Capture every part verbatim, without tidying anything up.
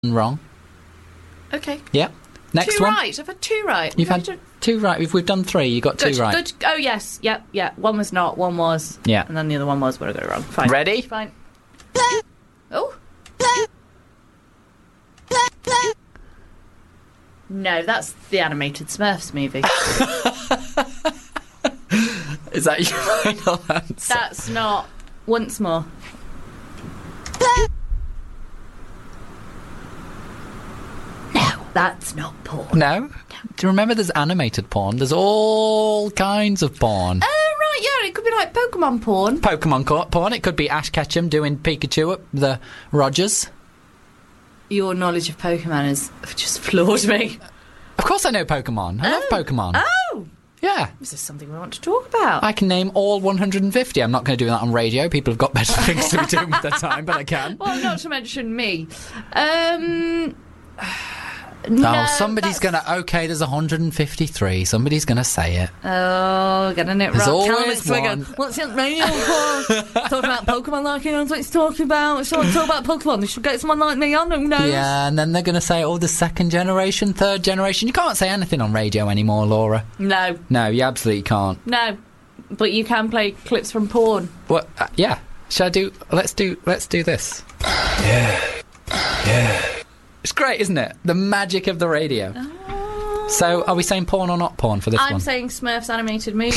wrong. Okay. Yeah. Next two one. right. I've had two right. You've I've had two right. If we've done three, you got good, two right. Good. Oh, yes. Yep, yeah. One was not, one was. Yeah. And then the other one was, but I got it wrong. Fine. Ready? Fine. Oh. No, that's the animated Smurfs movie. Is that your final answer? That's not. Once more. No, that's not porn. No? Do you remember there's animated porn? There's all kinds of porn. Oh, right, yeah, it could be like Pokemon porn. Pokemon co- porn. It could be Ash Ketchum doing Pikachu at the Rogers. Your knowledge of Pokemon has just floored me. Of course I know Pokemon. I Oh. love Pokemon. Oh! Yeah. Is this something we want to talk about? I can name all one hundred fifty. I'm not going to do that on radio. People have got better things to be doing with their time, but I can. Well, not to mention me. Um... No, oh, somebody's that's- going to... OK, there's one hundred fifty-three. Somebody's going to say it. Oh, getting it There's wrong. always Callum, one. What's your radio for? Talking about Pokemon like he knows what he's talking about. If someone talk about Pokemon, they should get someone like me on who knows. Yeah, and then they're going to say, oh, the second generation, third generation. You can't say anything on radio anymore, Laura. No, No, you absolutely can't. no. But you can play clips from porn. What? Uh, yeah. Shall I do... Let's do... Let's do this. Yeah. Yeah. It's great, isn't it? The magic of the radio. Oh. So, are we saying porn or not porn for this I'm one? saying Smurfs animated movie.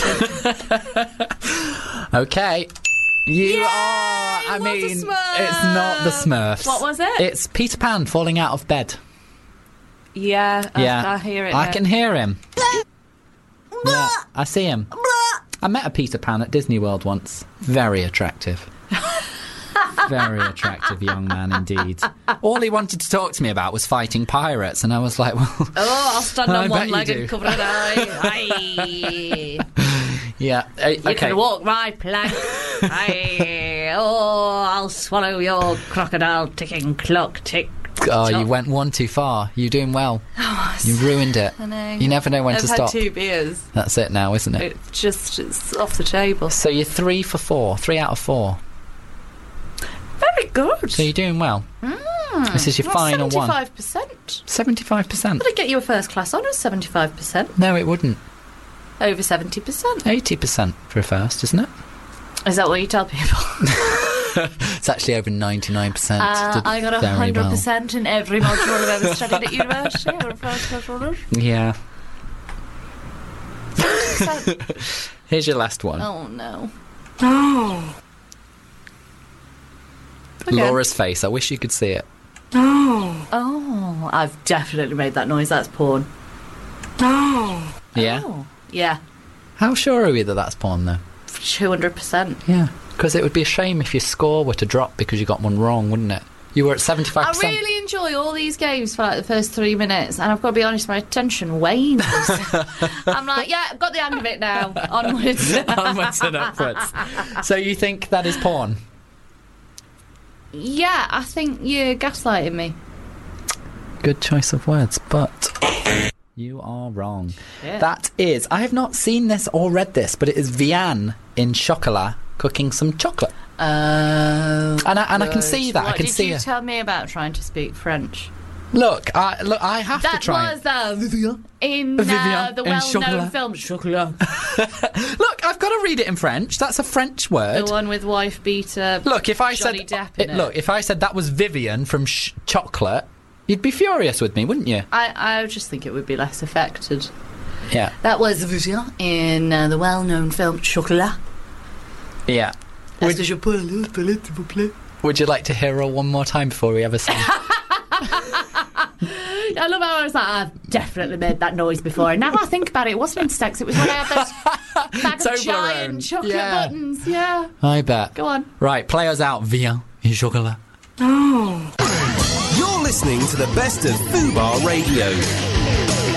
Okay. You Yay! are... I It was a mean, Smurf! it's not the Smurfs. What was it? It's Peter Pan falling out of bed. Yeah, I, Yeah. I hear it I now. can hear him. Yeah, I see him. I met a Peter Pan at Disney World once. Very attractive. Very attractive young man indeed. All he wanted to talk to me about was fighting pirates, and I was like, well... Oh, I'll stand I on bet one you leg do. and cover an eye. Aye. Yeah, uh, You okay. can walk my plank. Aye. Oh, I'll swallow your crocodile ticking clock. Tick. Oh, you tock. went one too far. You're doing well. You ruined it. I know. You never know when I've to had stop. two beers. That's it now, isn't it? It's just it's off the table. So you're three for four. Three out of four. Very good. So you're doing well. Mm. This is your Well, final one. seventy-five percent. seventy-five percent. Would it get you a first class honours? seventy-five percent. No, it wouldn't. Over seventy percent. eighty percent for a first, isn't it? Is that what you tell people? It's actually over ninety-nine percent. Uh, I got a Very hundred well. percent in every module I've ever studied at university. I got a first class honours. Yeah. So- Here's your last one. oh no. Oh. Okay. Laura's face. I wish you could see it. Oh. Oh, I've definitely made that noise. That's porn. Oh. Yeah? Oh, yeah. How sure are we that that's porn, though? two hundred percent. Yeah. Because it would be a shame if your score were to drop because you got one wrong, wouldn't it? You were at seventy-five I percent. really enjoy all these games for like the first three minutes, and I've got to be honest, my attention wanes. I'm like, yeah, I've got the hang of it now. Onwards. Onwards and upwards. So you think that is porn? Yeah, I think you're gaslighting me. Good choice of words, but you are wrong. Yeah. That is, I have not seen this or read this, but it is Vianne in Chocolat cooking some chocolate. Oh, And I, and I can good. see that. What I can did see you her. tell me about trying to speak French? Look, I look. I have That to try. was uh, in uh, Vivian the in well-known Chocolat. film Chocolat. it. Look, I've got to read it in French. That's a French word. The one with wife beater. Look, if I Johnny said Depp in it- it. look, if I said that was Vivian from sh- Chocolate, you'd be furious with me, wouldn't you? I, I just think it would be less affected. Yeah, That was Vivian in uh, the well-known film Chocolat. yeah. Would, Would, would you like to hear her one more time before we ever sing? I love how I was like, I've definitely made that noise before. And now I think about it, it wasn't in sex, it was when I had those bag of Toblerone. giant chocolate Yeah. buttons. Yeah. I bet. Go on. Right, play us out. Vian in Chocolat. Oh. You're listening to the best of Fubar Radio.